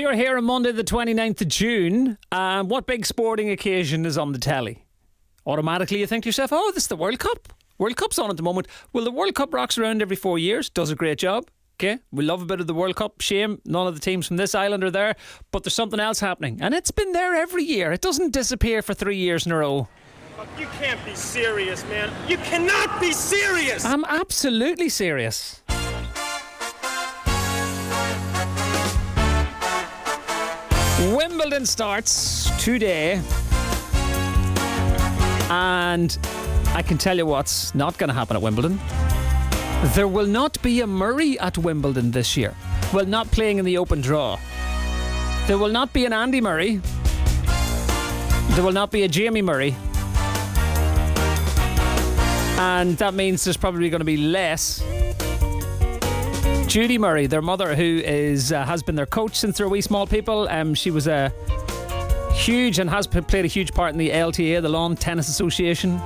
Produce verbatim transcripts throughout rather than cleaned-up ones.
you're here on Monday the twenty-ninth of June, uh, what big sporting occasion is on the telly? Automatically you think to yourself, oh, this is the World Cup. World Cup's on at the moment. Well, the World Cup rocks around every four years, does a great job. Okay, we love a bit of the World Cup. Shame none of the teams from this island are there, but there's something else happening, and it's been there every year. It doesn't disappear for three years in a row. You can't be serious, man. You cannot be serious. I'm absolutely serious. Wimbledon starts today, and I can tell you what's not going to happen at Wimbledon. There will not be a Murray at Wimbledon this year. Well, not playing in the open draw. There will not be an Andy Murray. There will not be a Jamie Murray. And that means there's probably going to be less Judy Murray, their mother, who is uh, has been their coach since they were wee small people. Um, she was a huge and has p- played a huge part in the L T A, the Lawn Tennis Association.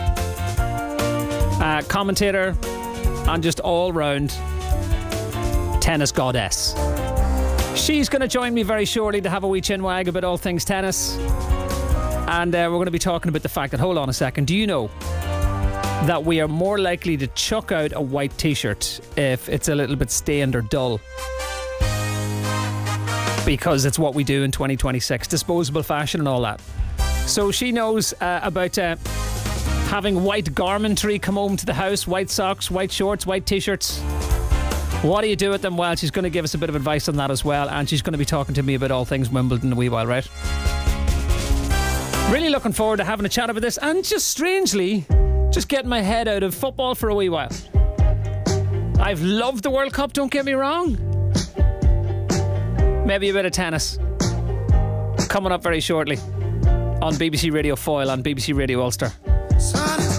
Uh, commentator and just all-round tennis goddess. She's going to join me very shortly to have a wee chinwag about all things tennis. And uh, we're going to be talking about the fact that, hold on a second, do you know that we are more likely to chuck out a white t-shirt if it's a little bit stained or dull? Because it's what we do in twenty twenty-six, disposable fashion and all that. So she knows uh, about uh, having white garmentry come home to the house, white socks, white shorts, white t-shirts. What do you do with them? Well, she's going to give us a bit of advice on that as well, and she's going to be talking to me about all things Wimbledon in a wee while, right? Really looking forward to having a chat about this, and just strangely, just getting my head out of football for a wee while. I've loved the World Cup, don't get me wrong. Maybe a bit of tennis coming up very shortly on B B C Radio Foyle, on B B C Radio Ulster.